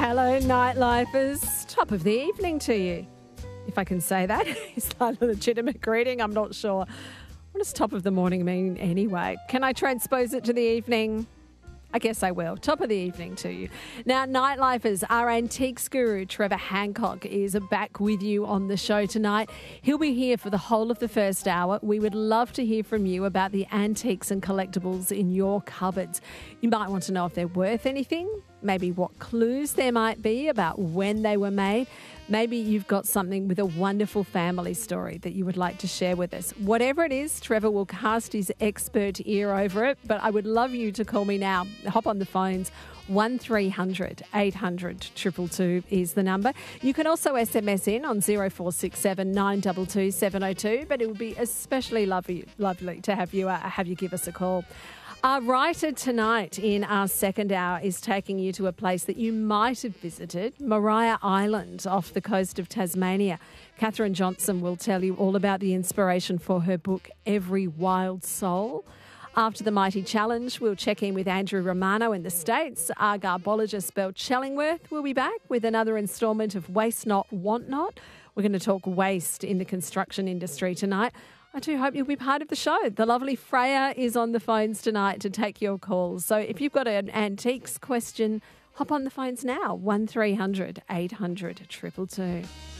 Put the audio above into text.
Hello, nightlifers. Top of the evening to you. If I can say that. Is that a legitimate greeting? I'm not sure. What does top of the morning mean anyway? Can I transpose it to the evening? I guess I will. Top of the evening to you. Now, nightlifers, our antiques guru, Trevor Hancock, is back with you on the show tonight. He'll be here for the whole of the first hour. We would love to hear from you about the antiques and collectibles in your cupboards. You might want to know if they're worth anything, maybe what clues there might be about when they were made. Maybe you've got something with a wonderful family story that you would like to share with us. Whatever it is, Trevor will cast his expert ear over it, but I would love you to call me now. Hop on the phones. 1300 800 222 is the number. You can also SMS in on 0467 922 702, but it would be especially lovely to have you give us a call. Our writer tonight in our second hour is taking you to a place that you might have visited, Maria Island off the coast of Tasmania. Catherine Johnson will tell you all about the inspiration for her book, Every Wild Soul. After the Mighty Challenge, we'll check in with Andrew Romano in the States. Our garbologist Belle Chellingworth will be back with another instalment of Waste Not, Want Not. We're going to talk waste in the construction industry tonight. I do hope you'll be part of the show. The lovely Freya is on the phones tonight to take your calls. So if you've got an antiques question, hop on the phones now, 1300 800 222.